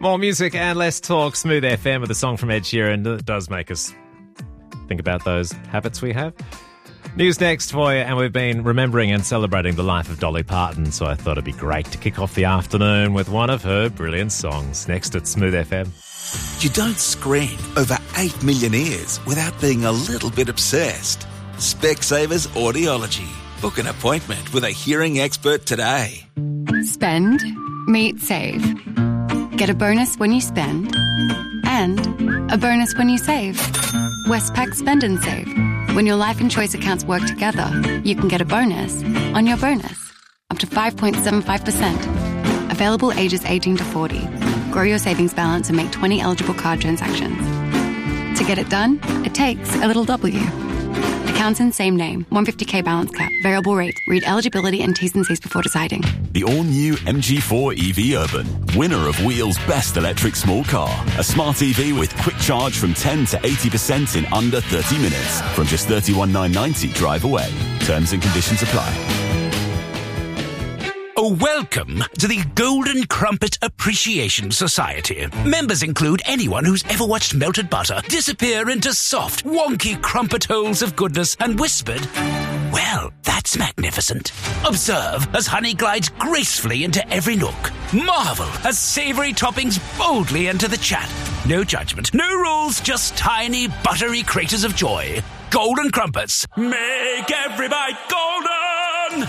More music and less talk. Smooth FM with a song from Ed Sheeran. It does make us think about those habits we have. News next for you, and we've been remembering and celebrating the life of Dolly Parton, so I thought it'd be great to kick off the afternoon with one of her brilliant songs. Next at Smooth FM. You don't screen over 8 million ears without being a little bit obsessed. Specsavers Audiology. Book an appointment with a hearing expert today. Spend, meet, save. Get a bonus when you spend and a bonus when you save. Westpac Spend and Save. When your life and choice accounts work together, you can get a bonus on your bonus, up to 5.75%. Available ages 18 to 40. Grow your savings balance and make 20 eligible card transactions. To get it done, it takes a little W. Accounts in same name, 150k balance cap, variable rate. Read eligibility and T's and C's before deciding. The all-new MG4 EV Urban, winner of Wheel's Best Electric Small Car. A smart EV with quick charge from 10 to 80% in under 30 minutes. From just $31,990 drive away. Terms and conditions apply. Welcome to the Golden Crumpet Appreciation Society. Members include anyone who's ever watched melted butter disappear into soft, wonky crumpet holes of goodness and whispered, "Well, that's magnificent." Observe as honey glides gracefully into every nook. Marvel as savoury toppings boldly enter the chat. No judgment, no rules, just tiny, buttery craters of joy. Golden Crumpets. Make every bite golden!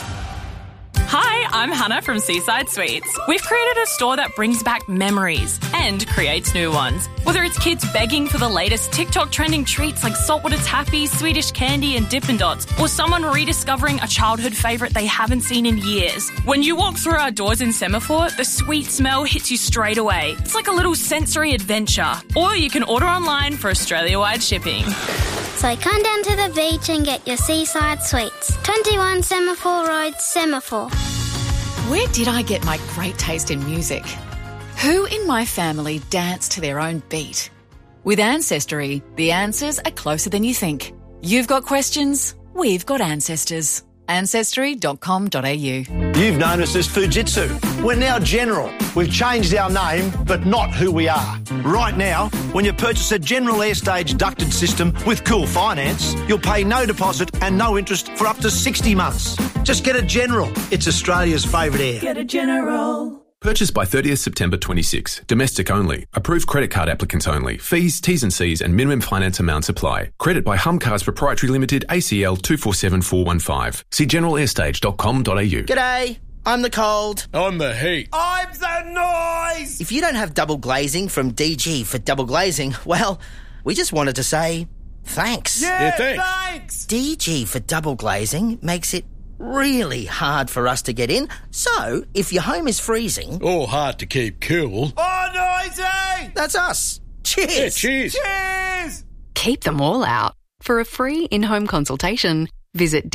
Hi, I'm Hannah from Seaside Sweets. We've created a store that brings back memories and creates new ones. Whether it's kids begging for the latest TikTok trending treats like Saltwater Taffy, Swedish candy and Dippin' Dots, or someone rediscovering a childhood favourite they haven't seen in years. When you walk through our doors in Semaphore, the sweet smell hits you straight away. It's like a little sensory adventure. Or you can order online for Australia-wide shipping. So come down to the beach and get your Seaside Sweets. 21 Semaphore Road, Semaphore. Where did I get my great taste in music? Who in my family danced to their own beat? With Ancestry, the answers are closer than you think. You've got questions, we've got ancestors. Ancestry.com.au. You've known us as Fujitsu. We're now General. We've changed our name, but not who we are. Right now, when you purchase a General Airstage ducted system with Cool Finance, you'll pay no deposit and no interest for up to 60 months. Just get a General. It's Australia's favourite air. Get a General. Purchase by 30th September 26. Domestic only. Approved credit card applicants only. Fees, T's and C's and minimum finance amounts apply. Credit by Humcars Proprietary Limited, ACL 247415. See generalairstage.com.au. G'day. I'm the cold. I'm the heat. I'm the noise. If you don't have double glazing from DG for double glazing, well, we just wanted to say thanks. Yeah, thanks. DG for double glazing makes it really hard for us to get in. So, if your home is freezing... or hard to keep cool... oh, noisy! That's us. Cheers! Yeah, cheers! Cheers! Keep them all out. For a free in-home consultation, visit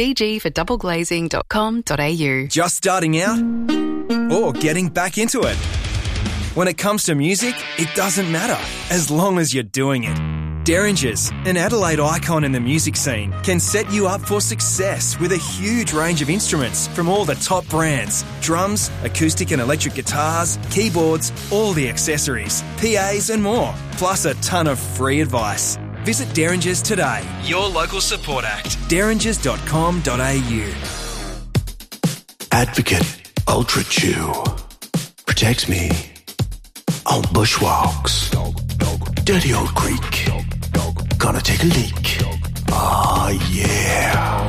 dgfordoubleglazing.com.au. Just starting out? Or getting back into it? When it comes to music, it doesn't matter, as long as you're doing it. Derringers, an Adelaide icon in the music scene, can set you up for success with a huge range of instruments from all the top brands. Drums, acoustic and electric guitars, keyboards, all the accessories, PAs and more, plus a ton of free advice. Visit Derringers today. Your local support act. Derringers.com.au. Advocate Ultra Chew protects me on bushwalks. Dirty old creek. Gonna take a leak. Oh yeah.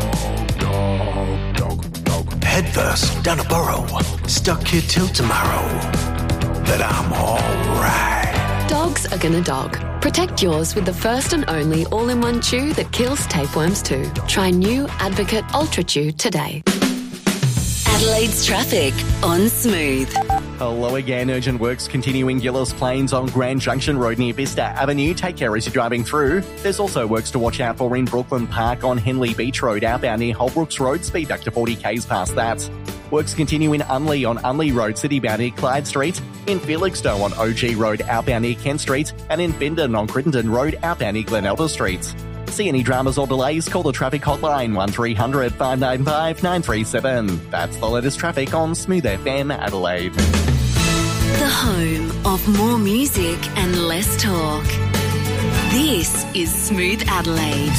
Headfirst down a burrow. Stuck here till tomorrow. But I'm alright. Dogs are gonna dog. Protect yours with the first and only all-in-one chew that kills tapeworms too. Try new Advocate Ultra Chew today. Adelaide's traffic on Smooth. Hello again. Urgent works continuing Gillis Plains on Grand Junction Road near Vista Avenue. Take care as you're driving through. There's also works to watch out for in Brooklyn Park on Henley Beach Road outbound near Holbrooks Road. Speed back to 40 k's past that. Works continue in Unley on Unley Road, citybound near Clyde Street. In Felixstowe on OG Road, outbound near Kent Street. And in Findon on Crittenden Road, outbound near Glen Elder Street. See any dramas or delays? Call the traffic hotline 1300 595 937. That's the latest traffic on Smooth FM Adelaide. The home of of more music and less talk. This is Smooth Adelaide.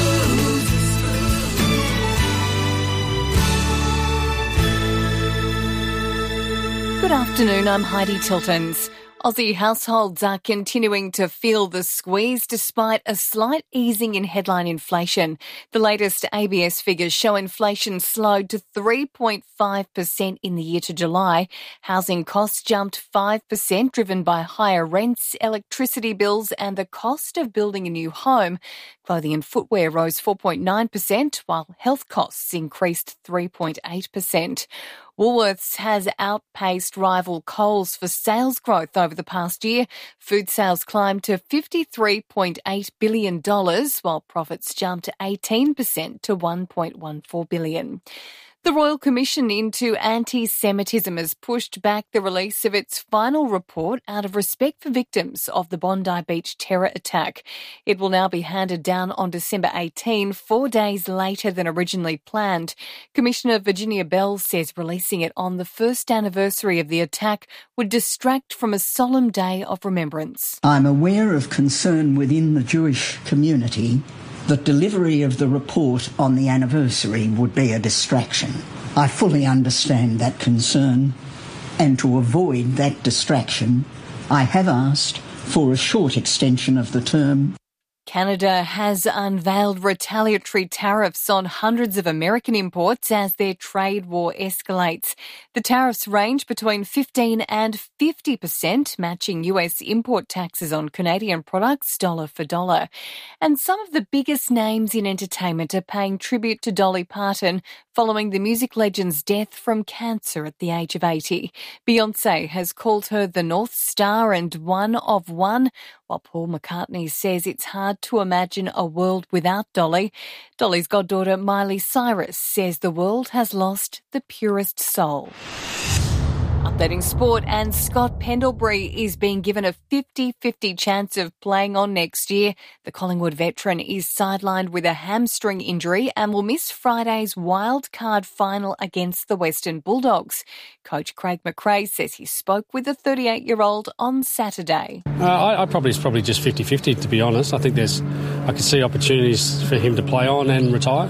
Good afternoon, I'm Heidi Tiltons. Aussie households are continuing to feel the squeeze despite a slight easing in headline inflation. The latest ABS figures show inflation slowed to 3.5% in the year to July. Housing costs jumped 5%, driven by higher rents, electricity bills and the cost of building a new home. Clothing and footwear rose 4.9%, while health costs increased 3.8%. Woolworths has outpaced rival Coles for sales growth over the past year. Food sales climbed to $53.8 billion, while profits jumped 18% to $1.14 billion. The Royal Commission into Anti-Semitism has pushed back the release of its final report out of respect for victims of the Bondi Beach terror attack. It will now be handed down on December 18, 4 days later than originally planned. Commissioner Virginia Bell says releasing it on the first anniversary of the attack would distract from a solemn day of remembrance. I'm aware of concern within the Jewish community that delivery of the report on the anniversary would be a distraction. I fully understand that concern, and to avoid that distraction, I have asked for a short extension of the term. Canada has unveiled retaliatory tariffs on hundreds of American imports as their trade war escalates. The tariffs range between 15% and 50%, matching US import taxes on Canadian products dollar for dollar. And some of the biggest names in entertainment are paying tribute to Dolly Parton following the music legend's death from cancer at the age of 80. Beyoncé has called her the North Star and one of one, while Paul McCartney says it's hard to imagine a world without Dolly. Dolly's goddaughter Miley Cyrus says the world has lost the purest soul. Updating sport, and Scott Pendlebury is being given a 50-50 chance of playing on next year. The Collingwood veteran is sidelined with a hamstring injury and will miss Friday's wildcard final against the Western Bulldogs. Coach Craig McRae says he spoke with the 38-year-old on Saturday. It's probably just 50-50, to be honest. I think I can see opportunities for him to play on and retire.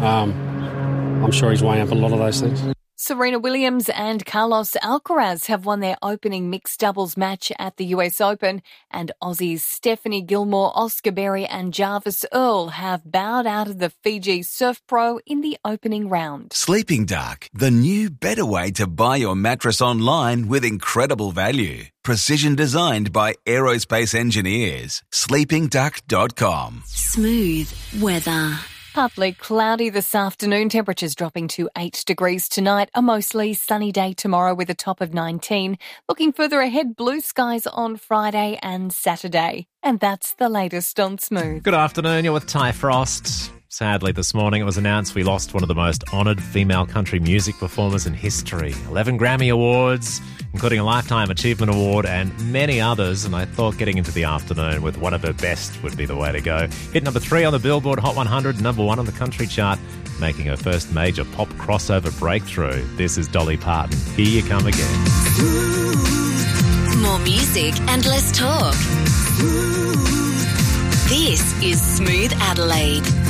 I'm sure he's weighing up a lot of those things. Serena Williams and Carlos Alcaraz have won their opening mixed doubles match at the US Open, and Aussies Stephanie Gilmore, Oscar Berry and Jarvis Earl have bowed out of the Fiji Surf Pro in the opening round. Sleeping Duck, the new better way to buy your mattress online with incredible value. Precision designed by aerospace engineers. sleepingduck.com. Smooth weather. Partly cloudy this afternoon, temperatures dropping to 8 degrees tonight. A mostly sunny day tomorrow with a top of 19. Looking further ahead, blue skies on Friday and Saturday. And that's the latest on Smooth. Good afternoon, you're with Ty Frost. Sadly, this morning it was announced we lost one of the most honoured female country music performers in history. 11 Grammy Awards, including a Lifetime Achievement Award and many others, and I thought getting into the afternoon with one of her best would be the way to go. Hit number 3 on the Billboard Hot 100, number 1 on the country chart, making her first major pop crossover breakthrough. This is Dolly Parton. Here you come again. More music and less talk. This is Smooth Adelaide.